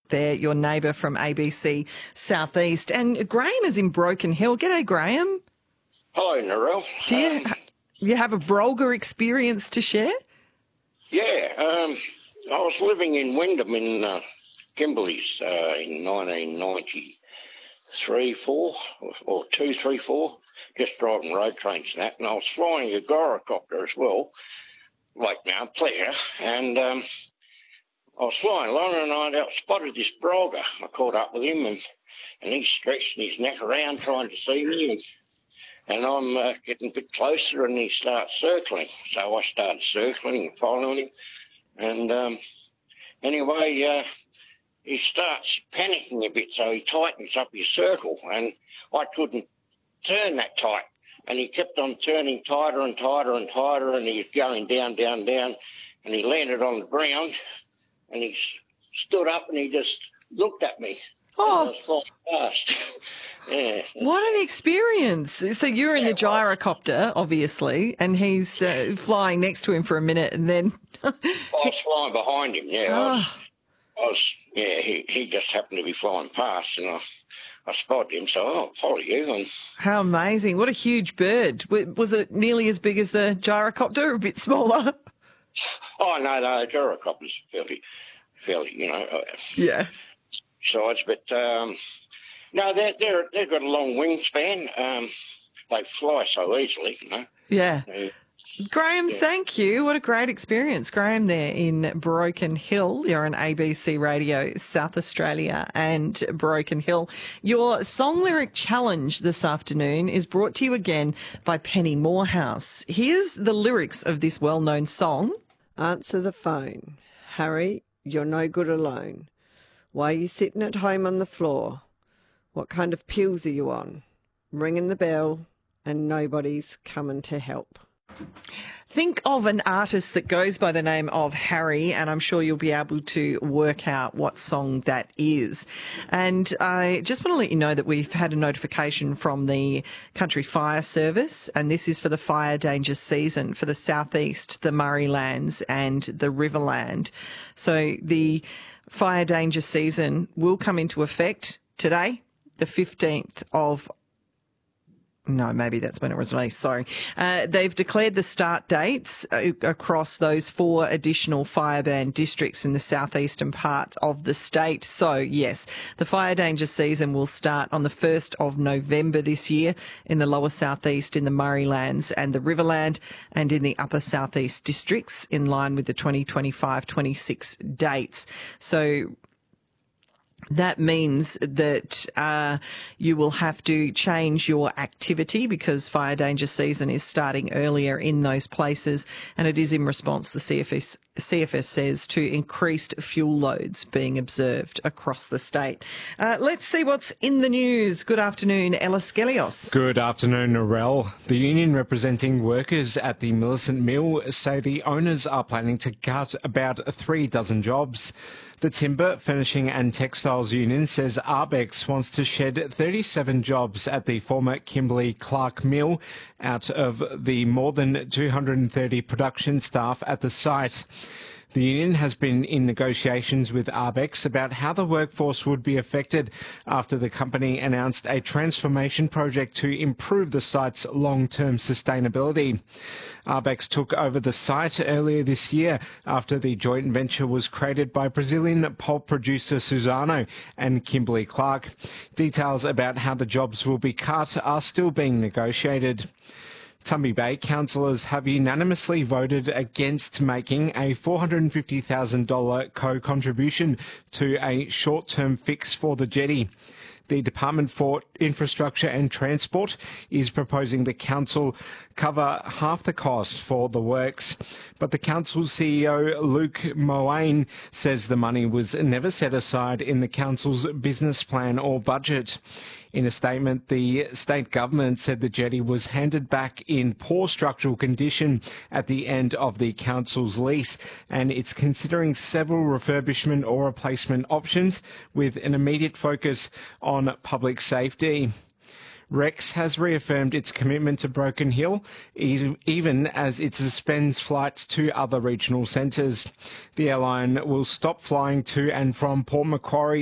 there, your neighbour from ABC Southeast. And Graham is in Broken Hill. G'day, Graham. Hello, Narelle. Do you have a Brolga experience to share? Yeah, I was living in Wyndham in Kimberley's in 1993, 4, or 2, 3, 4, just driving road trains and that, and I was flying a gyrocopter as well, like now, pleasure, and I was flying along and I spotted this Brolga. I caught up with him and he's stretching his neck around trying to see me, and I'm getting a bit closer and he starts circling. So I started circling and following him. And anyway, he starts panicking a bit, so he tightens up his circle. And I couldn't turn that tight. And he kept on turning tighter and tighter and tighter, and he was going down, down, down. And he landed on the ground, and he stood up and he just looked at me. Oh. I was flying fast. Yeah. What an experience. So you're in the gyrocopter, obviously, and he's flying next to him for a minute, and then... I was flying behind him, yeah. He just happened to be flying past, and I spotted him, so I'll follow you. And how amazing. What a huge bird. Was it nearly as big as the gyrocopter, or a bit smaller? Oh, no, the gyrocopter's fairly, yeah. size, but... No, they've got a long wingspan. They fly so easily, Yeah. Graham, thank you. What a great experience. Graham there in Broken Hill. You're on ABC Radio South Australia and Broken Hill. Your song lyric challenge this afternoon is brought to you again by Penny Morehouse. Here's the lyrics of this well-known song. Answer the phone. Harry, you're no good alone. Why are you sitting at home on the floor? What kind of pills are you on? Ringing the bell and nobody's coming to help. Think of an artist that goes by the name of Harry, and I'm sure you'll be able to work out what song that is. And I just want to let you know that we've had a notification from the Country Fire Service, and this is for the fire danger season for the Southeast, the Murraylands and the Riverland. So the fire danger season will come into effect today, the 15th of... No, maybe that's when it was released. Sorry. They've declared the start dates across those 4 additional fire ban districts in the southeastern part of the state. So, yes, the fire danger season will start on the 1st of November this year in the lower southeast, in the Murraylands and the Riverland, and in the upper southeast districts in line with the 2025-26 dates. So, that means that you will have to change your activity because fire danger season is starting earlier in those places, and it is in response, the CFS says, to increased fuel loads being observed across the state. Let's see what's in the news. Good afternoon, Ellis Gelios. Good afternoon, Narelle. The union representing workers at the Millicent Mill say the owners are planning to cut about 3 dozen jobs. The Timber, Finishing and Textiles Union says Arbex wants to shed 37 jobs at the former Kimberley-Clark Mill out of the more than 230 production staff at the site. The union has been in negotiations with Arbex about how the workforce would be affected after the company announced a transformation project to improve the site's long-term sustainability. Arbex took over the site earlier this year after the joint venture was created by Brazilian pulp producer Suzano and Kimberley-Clark. Details about how the jobs will be cut are still being negotiated. Tumby Bay councillors have unanimously voted against making a $450,000 co-contribution to a short-term fix for the jetty. The Department for Infrastructure and Transport is proposing the council cover half the cost for the works. But the council's CEO, Luke Moane, says the money was never set aside in the council's business plan or budget. In a statement, the state government said the jetty was handed back in poor structural condition at the end of the council's lease, and it's considering several refurbishment or replacement options with an immediate focus on public safety. Rex has reaffirmed its commitment to Broken Hill, even as it suspends flights to other regional centres. The airline will stop flying to and from Port Macquarie